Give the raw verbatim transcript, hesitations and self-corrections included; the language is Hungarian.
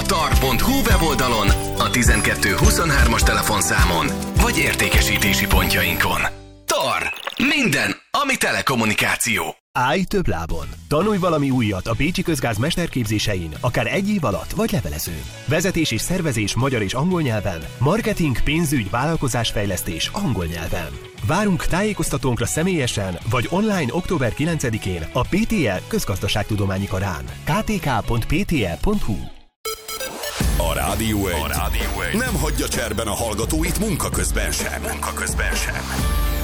tar pont hu weboldalon, a tizenkettő huszonhármas telefonszámon, vagy értékesítési pontjainkon. TAR. Minden, ami telekommunikáció. Állj több lábon! Tanulj valami újat a Pécsi Közgáz mesterképzésein, akár egy év alatt vagy levelezőn. Vezetés és szervezés magyar és angol nyelven, marketing, pénzügy, vállalkozásfejlesztés angol nyelven. Várunk tájékoztatónkra személyesen, vagy online október kilencedikén a pé té e Közgazdaságtudományi Karán. k t k pont p t e pont hu. A Rádió egy. A Rádió egy nem hagyja cserben a hallgatóit munka közben sem. Munka közben sem.